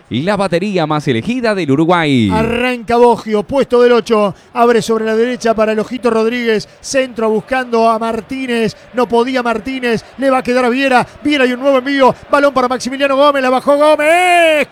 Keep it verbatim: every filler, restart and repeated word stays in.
la batería más elegida del Uruguay. Arranca Boggio, puesto del ocho, abre sobre la derecha para el Ojito Rodríguez, centro buscando a Martínez, no podía Martínez, le va a quedar a Viera, Viera y un nuevo envío, balón para Maximiliano Gómez, la bajó Gómez.